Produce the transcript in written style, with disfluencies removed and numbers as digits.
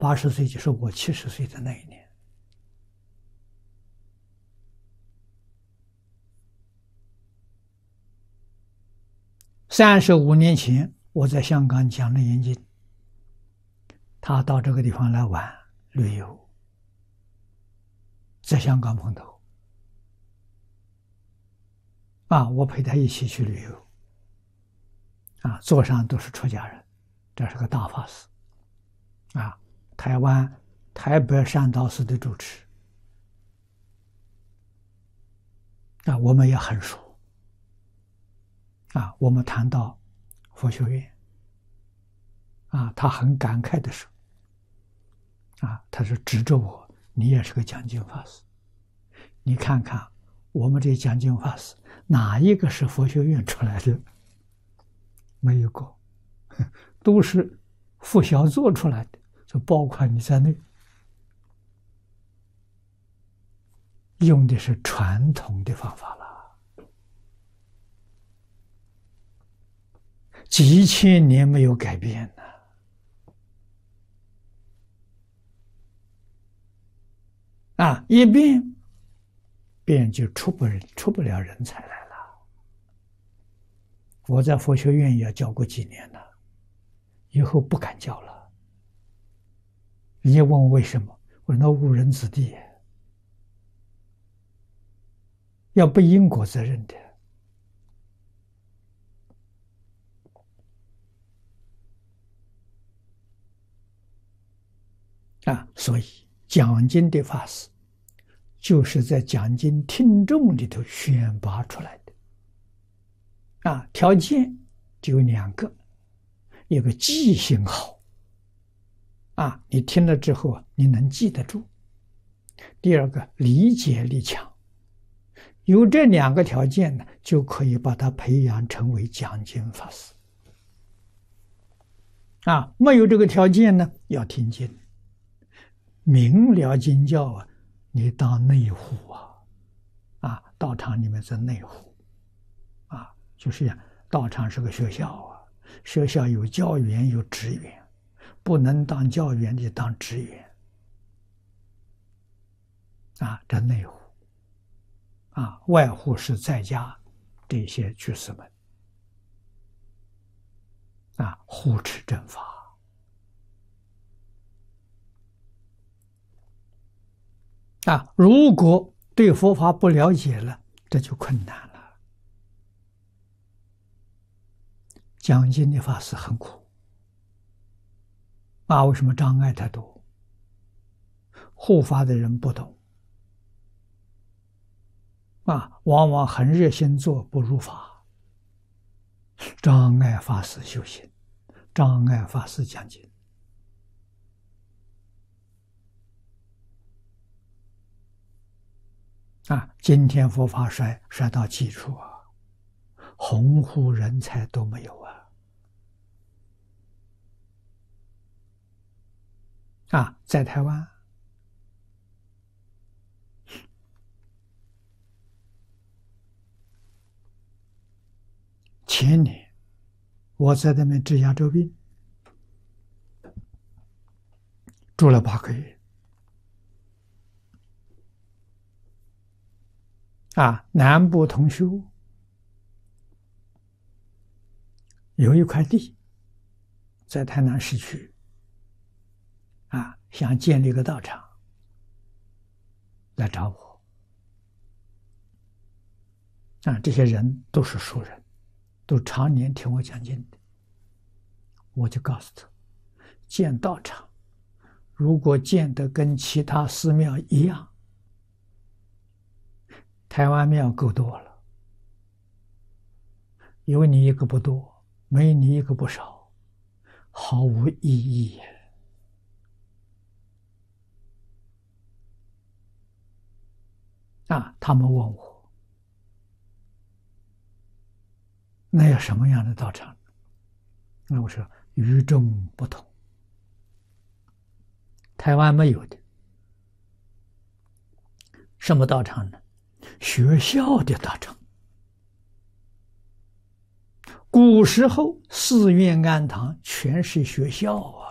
80岁就是我70岁的那一年。35年前，我在香港讲楞严经，他到这个地方来玩旅游，在香港碰头，我陪他一起去旅游，座上都是出家人，这是个大法师，台湾台北善导寺的主持，我们也很熟，我们谈到佛学院，他很感慨的说，他说指着我，你也是个讲经法师，你看看我们这讲经法师哪一个是佛学院出来的？没有过，都是附小做出来的，就包括你在内，用的是传统的方法了，几千年没有改变呢。一变就出不了人才来了。我在佛学院也教过几年了，以后不敢教了。人家问我为什么，我说那误人子弟，要背因果责任的。所以讲经的法师就是在讲经听众里头选拔出来的。条件就有2个，一个记性好，你听了之后你能记得住；第二个理解力强。有这2个条件呢，就可以把他培养成为讲经法师。没有这个条件呢，要听经，明了经教你当内护道场里面是内护就是道场是个学校学校有教员有职员，不能当教员就当职员这内护外护是在家这些居士们护持正法。如果对佛法不了解了，这就困难了。讲经的法师很苦为什么障碍太多？护法的人不懂往往很热心做，不入法，障碍法师修行，障碍法师讲经。今天佛法衰到基础弘护人才都没有在台湾前年我在那边治牙周病，住了8个月南部同修有一块地在台南市区想建立一个道场，来找我这些人都是熟人，都常年听我讲经的。我就告诉他，建道场如果建得跟其他寺庙一样，台湾庙够多了，有你一个不多，没你一个不少，毫无意义他们问我，那有什么样的道场？那我说与众不同，台湾没有的。什么道场呢？学校的道场。古时候寺院庵堂全是学校